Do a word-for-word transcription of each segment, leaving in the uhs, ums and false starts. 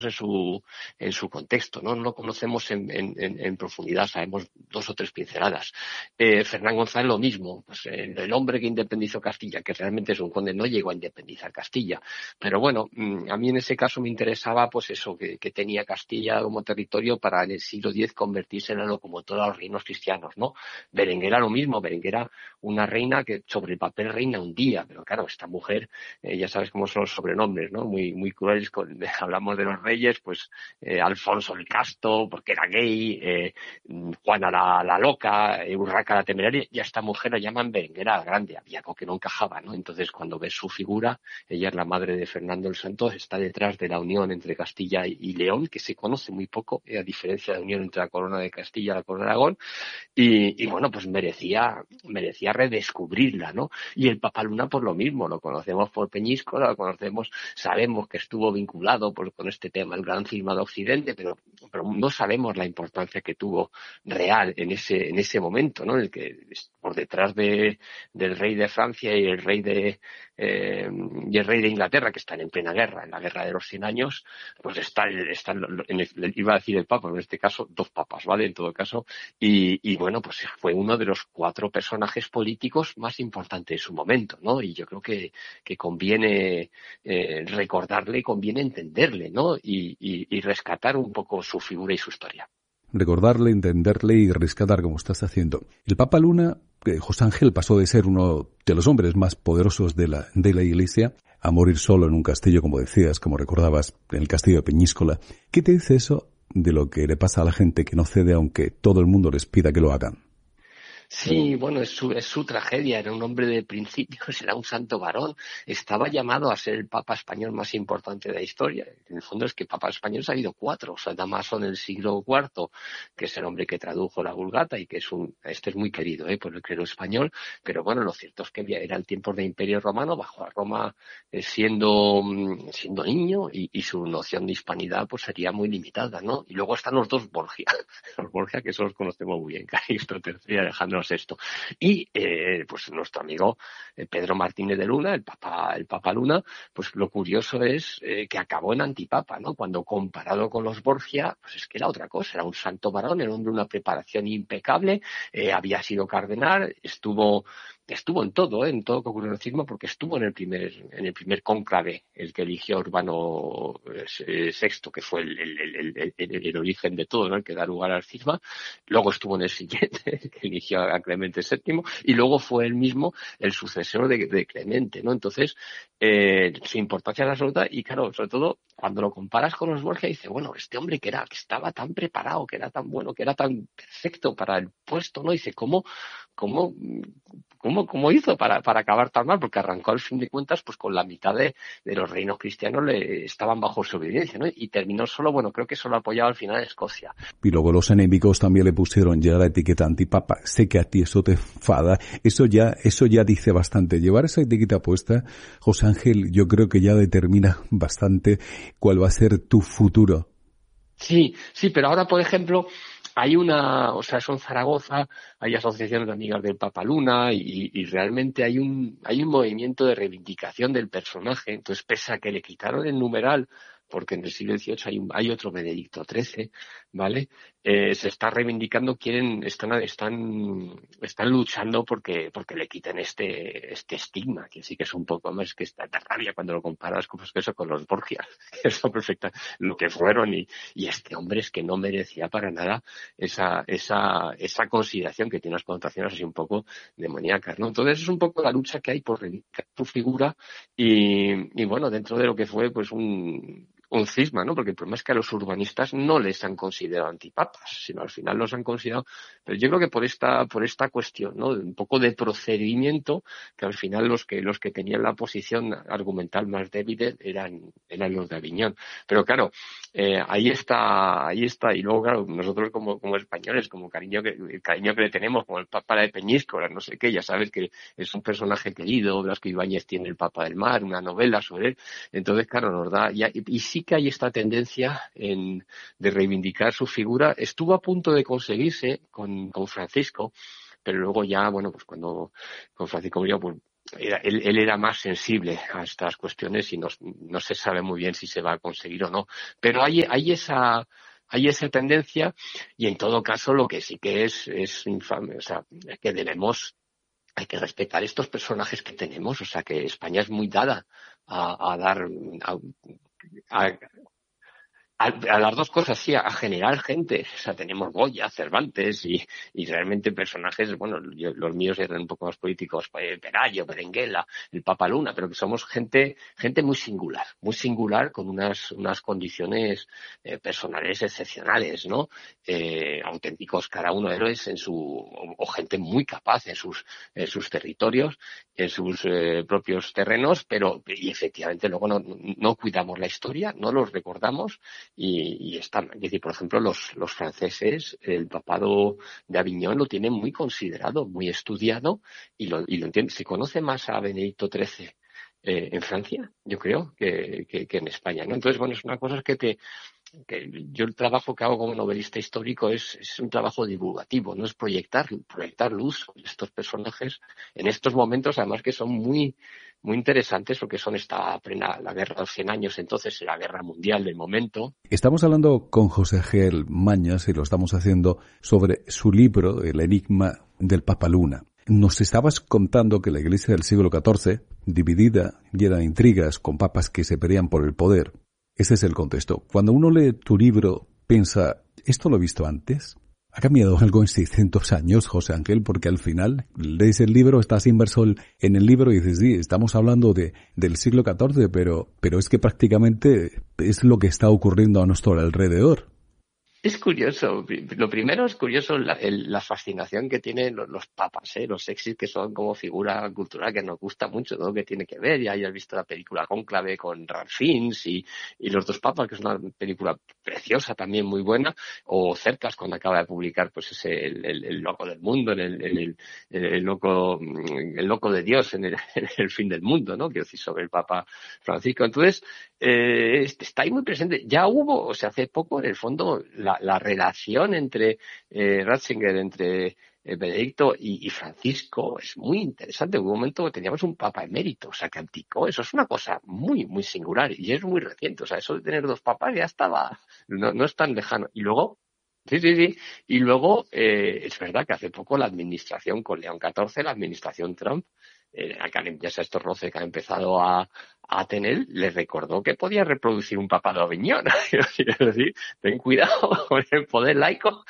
en su en su contexto, no, no lo conocemos en, en, en profundidad, sabemos dos o tres pinceladas. Eh, Fernán González lo mismo, pues el, el hombre que independizó Castilla, que realmente es un conde, no llegó a independizar Castilla, pero bueno, a mí en ese caso me interesaba pues eso, que, que tenía Castilla como territorio para en el siglo diez convertirse en la locomotora de los reinos cristianos, ¿no? Berenguera lo mismo, Berenguera una reina que sobre el papel reina un día, pero claro, esta mujer, eh, ya sabes cómo son los sobrenombres, ¿no? Muy, muy crueles, con, hablamos de los reyes, pues eh, Alfonso el Casto, porque era gay, eh, Juana la, la loca, eh, Urraca la temeraria, y a esta mujer la llaman Berenguera la Grande, había algo que no encajaba, ¿no? Entonces cuando ves su figura, ella es la madre de Fernando el Santo, está detrás de la unión entre Castilla y, y León, que se conoce muy poco, eh, a diferencia de la unión entre la corona de Castilla y la corona de Aragón, y, y bueno, pues merecía, merecía redescubrirla, ¿no? Y el Papaluna por lo mismo, lo conocemos por Peñíscola, lo conocemos, sabemos que estuvo vinculado por, con este tema, el gran cisma de Occidente, pero, pero no sabemos la importancia que tuvo real en ese, en ese momento, ¿no? En el que por detrás de, del rey de Francia y el rey de, eh, y el rey de Inglaterra, que están en plena guerra, en la guerra de los cien años, pues está, está en el, iba a decir el Papa, en este caso, dos papas, ¿vale? En todo caso, y, y bueno, pues fue uno de los cuatro personajes políticos más importantes de su momento, ¿no? Y yo creo que, que conviene eh, recordarle, conviene entenderle, ¿no? Y, y, y rescatar un poco su figura y su historia. Recordarle, entenderle y rescatar como estás haciendo. El Papa Luna, eh, José Ángel, pasó de ser uno de los hombres más poderosos de la, de la Iglesia a morir solo en un castillo, como decías, como recordabas, en el castillo de Peñíscola. ¿Qué te dice eso de lo que le pasa a la gente que no cede aunque todo el mundo les pida que lo hagan? Sí, bueno, es su, es su tragedia. Era un hombre de principios, era un santo varón. Estaba llamado a ser el papa español más importante de la historia. En el fondo es que papa español ha habido cuatro. San Damaso en el siglo cuarto, que es el hombre que tradujo la Vulgata y que es un, este es muy querido, ¿eh? Por el clero español. Pero bueno, lo cierto es que eran tiempos de Imperio Romano, bajo a Roma eh, siendo, siendo niño y, y su noción de hispanidad pues sería muy limitada, ¿no? Y luego están los dos Borgia, los Borgia que esos los conocemos muy bien, Calixto tercero y Alejandro sexto. Y eh, pues nuestro amigo eh, Pedro Martínez de Luna, el Papa, el Papa Luna, pues lo curioso es eh, que acabó en antipapa, ¿no? Cuando comparado con los Borgia, pues es que era otra cosa, era un santo varón, era un hombre de una preparación impecable, eh, había sido cardenal, estuvo estuvo en todo, ¿eh? En todo lo que ocurrió en el cisma, porque estuvo en el primer en el primer cónclave, el que eligió Urbano sexto, que fue el, el, el, el, el origen de todo, ¿no? El que da lugar al cisma. Luego estuvo en el siguiente, el que eligió a Clemente séptimo, y luego fue él mismo el sucesor de, de Clemente, ¿no? Entonces, eh, su importancia es absoluta, y claro, sobre todo, cuando lo comparas con los Borgia, dice, bueno, este hombre que era, que estaba tan preparado, que era tan bueno, que era tan perfecto para el puesto, ¿no? Dice, ¿cómo, cómo, cómo, cómo hizo para, para acabar tan mal? Porque arrancó al fin de cuentas, pues con la mitad de, de los reinos cristianos le estaban bajo su obediencia, ¿no? Y terminó solo, bueno, creo que solo apoyaba al final a Escocia. Y luego los enemigos también le pusieron ya la etiqueta antipapa. Sé que a ti eso te enfada. Eso ya, eso ya dice bastante. Llevar esa etiqueta puesta, José Ángel, yo creo que ya determina bastante cuál va a ser tu futuro. Sí, sí, pero ahora, por ejemplo, hay una, o sea, eso en Zaragoza, hay asociaciones de amigas del Papa Luna y, y realmente hay un, hay un movimiento de reivindicación del personaje. Entonces, pese a que le quitaron el numeral, porque en el siglo dieciocho hay, un, hay otro Benedicto trece, ¿vale? Eh, se está reivindicando, quieren, están, están, están luchando porque, porque le quiten este, este estigma, que sí que es un poco más que esta rabia cuando lo comparas con, pues, eso, con los Borgia, que son perfecta, lo que fueron, y, y este hombre es que no merecía para nada esa, esa, esa consideración, que tiene unas connotaciones así un poco demoníacas, ¿no? Entonces es un poco la lucha que hay por reivindicar su figura y, y bueno, dentro de lo que fue, pues un, un cisma, ¿no? Porque el problema es que a los urbanistas no les han considerado antipapas, sino al final los han considerado, pero yo creo que por esta, por esta cuestión, ¿no? Un poco de procedimiento, que al final los que, los que tenían la posición argumental más débil eran, eran los de Aviñón. Pero claro, eh, ahí está, ahí está, y luego claro, nosotros como, como españoles, como cariño que, el cariño que le tenemos, como el Papa de Peñíscola, no sé qué, ya sabes que es un personaje querido, Blasco Ibáñez tiene El Papa del Mar, una novela sobre él, entonces claro, nos da, y, y sí que hay esta tendencia en, de reivindicar su figura. Estuvo a punto de conseguirse con, con Francisco, pero luego ya, bueno, pues cuando con Francisco murió, pues era, él, él era más sensible a estas cuestiones y no, no se sabe muy bien si se va a conseguir o no. Pero hay, hay esa... Hay esa tendencia y en todo caso lo que sí que es, es infame, o sea, que debemos, hay que respetar estos personajes que tenemos, o sea, que España es muy dada a, a dar, a, a, A, a las dos cosas, sí, a generar gente. O sea, tenemos Goya, Cervantes y, y realmente personajes, bueno, yo, los míos eran un poco más políticos, Pelayo, Berenguela, el Papa Luna, pero que somos gente, gente muy singular, muy singular con unas, unas condiciones eh, personales excepcionales, ¿no? Eh, auténticos cada uno héroes en su, o, o gente muy capaz en sus, en sus territorios, en sus eh, propios terrenos, pero, y efectivamente luego no, no cuidamos la historia, no los recordamos. Y, y están, es decir, por ejemplo, los, los franceses, el papado de Aviñón lo tienen muy considerado, muy estudiado y lo, y lo entienden. Se conoce más a Benedicto trece eh, en Francia, yo creo, que, que, que en España, ¿no? Entonces, bueno, es una cosa que te, que yo el trabajo que hago como novelista histórico es, es un trabajo divulgativo, no es proyectar, proyectar luz sobre estos personajes en estos momentos, además que son muy, muy interesantes porque son esta plena, la guerra de los cien años, entonces la guerra mundial del momento. Estamos hablando con José Ángel Mañas y lo estamos haciendo sobre su libro, El enigma del Papa Luna. Nos estabas contando que la Iglesia del siglo catorce, dividida, llena de intrigas, con papas que se pelean por el poder. Ese es el contexto. Cuando uno lee tu libro, piensa, ¿esto lo he visto antes? ¿Ha cambiado algo en seiscientos años, José Ángel? Porque al final lees el libro, estás inmerso en el libro y dices, sí, estamos hablando de del siglo catorce, pero, pero es que prácticamente es lo que está ocurriendo a nuestro alrededor. Es curioso. Lo primero es curioso la, el, la fascinación que tienen los, los papas, ¿eh? Los sexys que son como figura cultural que nos gusta mucho, ¿no? Que tiene que ver. Ya hayas visto la película Cónclave con Ralph Fiennes y, y Los dos papas, que es una película preciosa también, muy buena. O Cercas, cuando acaba de publicar, pues ese el, el, el loco del mundo, en el, el, el, el loco, el loco de Dios en el, en el fin del mundo, ¿no? Quiero decir, sobre el Papa Francisco. Entonces, eh, está ahí muy presente. Ya hubo, o sea, hace poco, en el fondo, la La, la relación entre eh, Ratzinger, entre eh, Benedicto y, y Francisco es muy interesante. En un momento teníamos un papa emérito, o sea, que abdicó. Eso es una cosa muy, muy singular y es muy reciente. O sea, eso de tener dos papas ya estaba, no, no es tan lejano. Y luego, sí, sí, sí. Y luego, eh, es verdad que hace poco la administración con León catorce, la administración Trump, eh, ya sea estos roces que ha empezado a, a tener, les recordó que podía reproducir un papado Aviñón. Es decir, ten cuidado con el poder laico,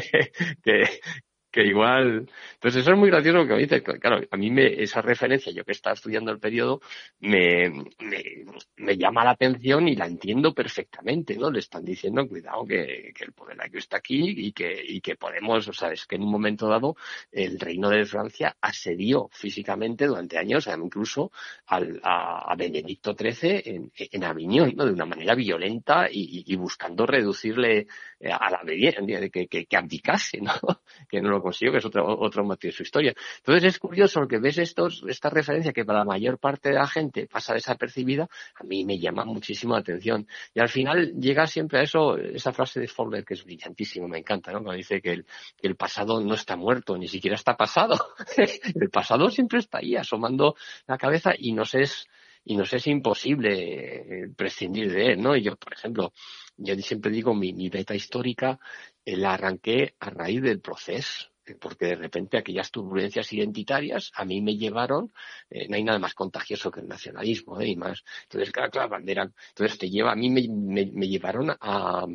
que, que igual... Entonces eso es muy gracioso lo que me dices. Claro, a mí me, esa referencia, yo que estaba estudiando el periodo, me, me, me llama la atención y la entiendo perfectamente, ¿no? Le están diciendo, cuidado, que, que el poder laico está aquí y que, y que podemos, o sea, es que en un momento dado el reino de Francia asedió físicamente durante años, incluso al, a, a Benedicto trece en, en Aviñón, ¿no? De una manera violenta y, y buscando reducirle a la medida, que, que, que abdicase, ¿no? Que no lo consiguió, que es otro, otro motivo de su historia. Entonces es curioso que ves estos, esta referencia que para la mayor parte de la gente pasa desapercibida, a mí me llama muchísimo la atención. Y al final llega siempre a eso, esa frase de Fowler que es brillantísima, me encanta, ¿no? Cuando dice que el, que el pasado no está muerto, ni siquiera está pasado. El pasado siempre está ahí, asomando la cabeza y nos es, y nos es imposible prescindir de él, ¿no? Y yo, por ejemplo, yo siempre digo, mi, mi beta histórica eh, la arranqué a raíz del proceso, porque de repente aquellas turbulencias identitarias a mí me llevaron, eh, no hay nada más contagioso que el nacionalismo, ¿eh? Y más. Entonces, claro, claro, bandera, entonces te lleva, a mí me, me, me llevaron a,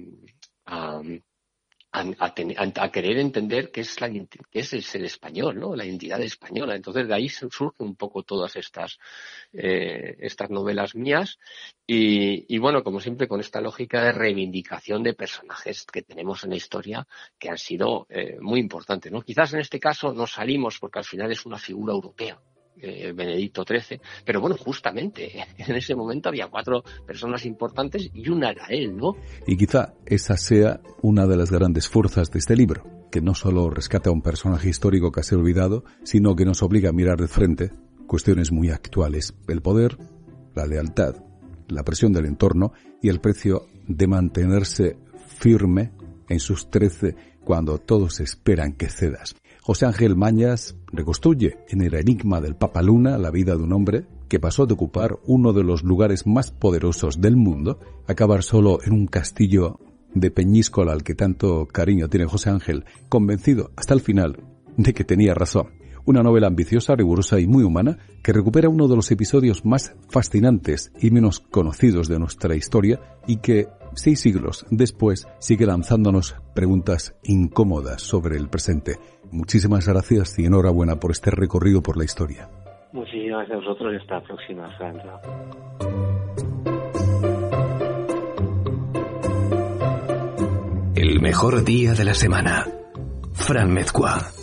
a A, a, ten, a, a querer entender qué es, la, qué es el ser español, ¿no? La identidad española. Entonces de ahí surgen un poco todas estas eh, estas novelas mías y, y bueno, como siempre con esta lógica de reivindicación de personajes que tenemos en la historia que han sido eh, muy importantes, ¿no? Quizás en este caso nos salimos porque al final es una figura europea. Eh, Benedicto trece, pero bueno, justamente en ese momento había cuatro personas importantes y una era él, ¿no? Y quizá esa sea una de las grandes fuerzas de este libro, que no solo rescata a un personaje histórico casi olvidado, sino que nos obliga a mirar de frente cuestiones muy actuales: el poder, la lealtad, la presión del entorno y el precio de mantenerse firme en sus trece cuando todos esperan que cedas. José Ángel Mañas reconstruye en el enigma del Papa Luna la vida de un hombre que pasó de ocupar uno de los lugares más poderosos del mundo a acabar solo en un castillo de Peñíscola al que tanto cariño tiene José Ángel, convencido hasta el final de que tenía razón. Una novela ambiciosa, rigurosa y muy humana que recupera uno de los episodios más fascinantes y menos conocidos de nuestra historia y que, seis siglos después, sigue lanzándonos preguntas incómodas sobre el presente. Muchísimas gracias y enhorabuena por este recorrido por la historia. Muchísimas gracias a vosotros y hasta la próxima, Sandra. El mejor día de la semana. Fran Mezcua.